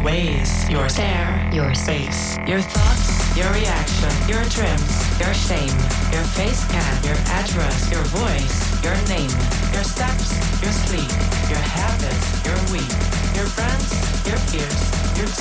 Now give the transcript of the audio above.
ways, your stare, your space, your thoughts, your reaction, your trims, your shame, your face cam, your address, your voice, your name, your steps, your sleep,